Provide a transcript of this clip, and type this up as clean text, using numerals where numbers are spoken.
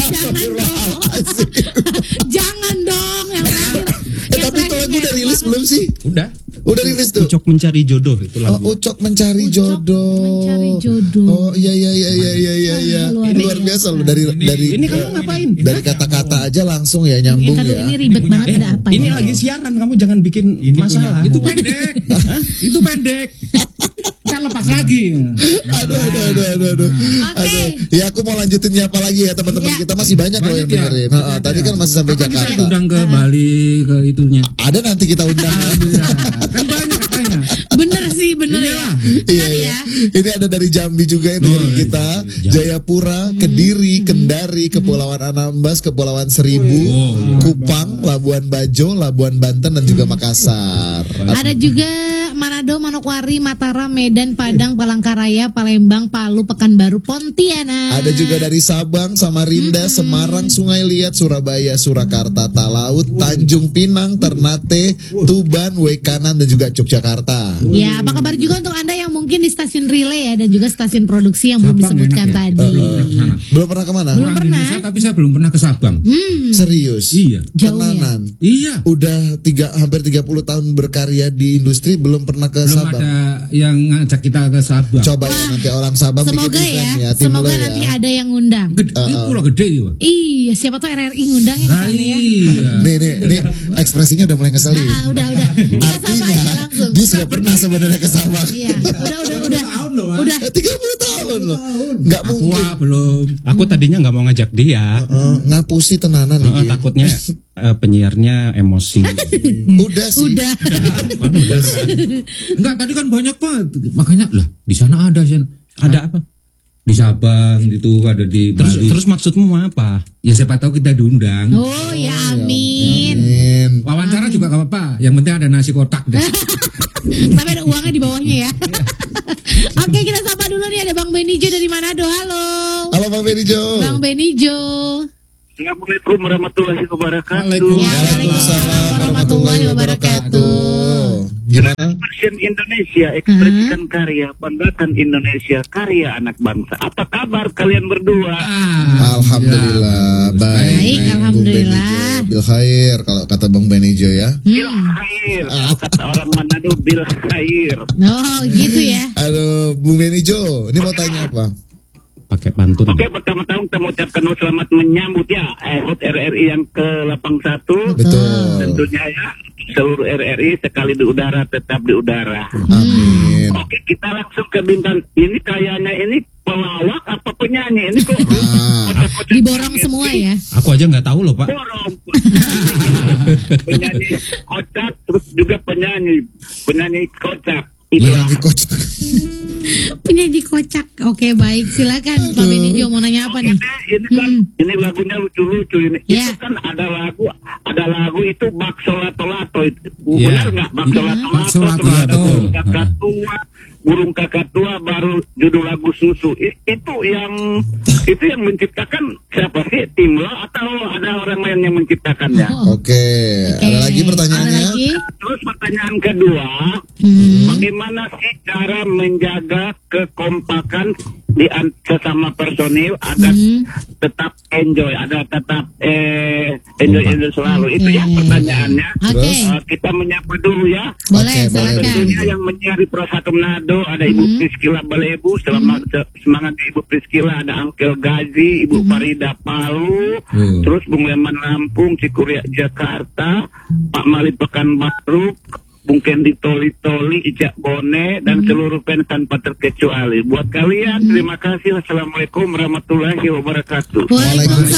Jangan dong yang terakhir. Tapi itu lagu udah rilis belum sih? Udah rilis tuh. Ucok mencari jodoh itu lagu. Ucok mencari jodoh. Oh iya. Luar biasa loh dari ini kamu ngapain? Dari kata-kata aja langsung ya nyambung ya. Ini ribet banget ada apa? Ini lagi siaran, kamu jangan bikin masalah. Itu pendek. Itu pendek. Kan lepas lagi. Aduh. Ya aku mau lanjutin nyapa lagi ya teman-teman kita masih banyak loh yang dengerin. Tadi kan masih sampai Jakarta. Kita undang ke Bali ke itunya. Ada nanti kita undang. Kan banyak katanya. Bener sih, bener ya. Iya. Ini ada dari Jambi juga yang dengerin kita, Jayapura, Kediri, Kendari, Kepulauan Anambas, Kepulauan Seribu, Kupang, Labuan Bajo, Labuan Banten dan juga Makassar. Ada juga Manado, Manokwari, Mataram, Medan, Padang, Palangkaraya, Palembang, Palu, Pekanbaru, Pontianak. Ada juga dari Sabang, Samarinda, Semarang, Sungai Liat, Surabaya, Surakarta, Talaut, Tanjung Pinang, Ternate, Tuban, Wekanan dan juga Yogyakarta. Ya, apa kabar juga untuk Anda yang mungkin di stasiun relay ya dan juga stasiun produksi yang belum disebutkan tadi. Belum pernah kemana? Belum pernah. Indonesia, tapi saya belum pernah ke Sabang. Serius? Iya. Tenanan. Iya. Udah hampir 30 tahun berkarya di industri belum pernah ke Belum Sabang. ada yang ngajak kita ke Sabang. Coba ya nanti orang Sabang Semoga bikin event ya, tim semoga lo ya. nanti ada yang ngundang. Itu pulau gede ya. Iya, siapa tuh RRI ngundangnya ke sana ya. Iya. Nih ekspresinya udah mulai ngeselin. Udah. Artinya dia sudah pernah sebenarnya ke Sabang. Iya, udah. 30 tahun loh. Enggak mungkin. Belum. Aku tadinya nggak mau ngajak dia. Ngapusi tenanan nih. Takutnya penyiarnya emosi. Udah sih. Udah. Enggak, tadi kan banyak banget. Makanya lah di sana ada sih. Ada apa? Di Sabang itu ada di Bali. Terus maksudmu apa? Ya siapa tahu kita diundang. Oh ya amin. Wawancara juga gak apa-apa. Yang penting ada nasi kotak deh. Tapi ada uangnya di bawahnya ya. Oke, kita sapa dulu nih, ada Bang Benijo dari Manado. Halo Bang Benijo. Bang Benijo. Assalamualaikum warahmatullahi wabarakatuh. Waalaikumsalam warahmatullahi wabarakatuh. Gimana? Passion Indonesia, ekspresikan karya, banggakan Indonesia, karya anak bangsa. Apa kabar kalian berdua? Alhamdulillah, baik. Alhamdulillah. Bil khair kalau kata Bang Benijo ya. Bil khair, kata orang Manado bil khair. Oh gitu ya. Aduh, Bung Benijo, ini mau tanya apa? Pakai pantun. Oke, pertama-tama kita mengucapkan selamat menyambut ya HUT RRI yang ke-81. Betul. Tentunya ya seluruh RRI sekali di udara tetap di udara. Amin. Oke, kita langsung ke bintang. Ini kayaknya ini pelawak apa penyanyi? Ini kok Diborong semua ya. Aku aja nggak tahu loh Pak. borong. Penyanyi kocak, terus juga penyanyi kocak. Penyanyi kocak. Penyanyi kocak. Oke, baik, silakan Pak Benijo mau nanya apa nih? Ini kan ini lagunya lucu-lucu ini. Ya. Itu kan ada lagu itu Bakso Lato-Lato itu. Benar nggak Bakso Lato-Lato? Bakso Lato-Lato. Burung kakak tua baru judul lagu Susu. Itu yang menciptakan siapa sih? Tim lo atau ada orang lain yang menciptakannya? Oke. Ada lagi pertanyaannya? Ada lagi? Terus pertanyaan kedua, bagaimana sih cara menjaga kekompakan di sesama personil agar tetap enjoy selalu? Itu ya pertanyaannya. Oke. Kita menyapa dulu ya. Boleh, Oke, boleh. silakan. Tentunya yang mencari Prosatu Manado ada Ibu Priskila Balebu, semangat Ibu Priskila, ada Angkel Gazi, Ibu Farida Palu, terus Bung Leman Lampung, Cikuria Jakarta, Pak Mali Pekanbaru, Bung Kendi Toli-Toli, Ijak Bone, dan seluruh fans tanpa terkecuali. Buat kalian, terima kasih. Assalamualaikum warahmatullahi wabarakatuh. Waalaikumsalam